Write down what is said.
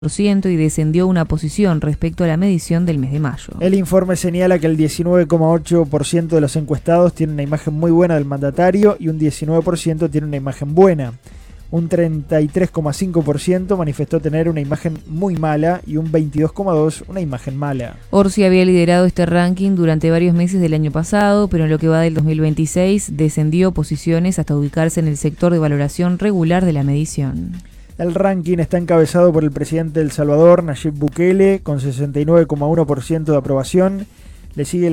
y descendió una posición respecto a la medición del mes de mayo. El informe señala que el 19,8% de los encuestados tiene una imagen muy buena del mandatario y un 19% tiene una imagen buena. Un 33,5% manifestó tener una imagen muy mala y un 22,2% una imagen mala. Orsi había liderado este ranking durante varios meses del año pasado, pero en lo que va del 2026 descendió posiciones hasta ubicarse en el sector de valoración regular de la medición. El ranking está encabezado por el presidente de El Salvador, Nayib Bukele, con 69,1% de aprobación. Le sigue